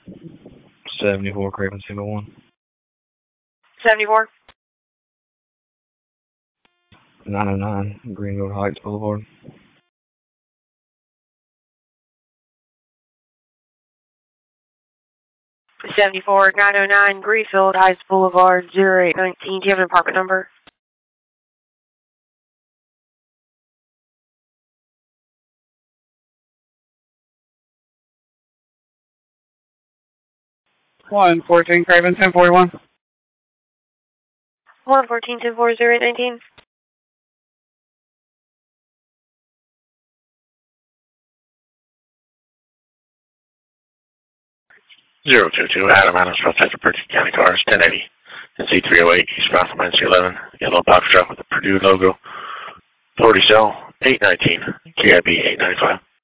74 Craven Single 1. 74. 909 Greenwood Heights Boulevard. '74 909 Greenfield Heights Boulevard 0819. Do you have an apartment number? One 14 Craven 1041. 114 1040 0819. 022 Adam Adams, Rochester, Percy County Cars, 1080 and C308 eastbound from NC11. Yellow box truck with the Purdue logo. 40 cell 819 KIB 895.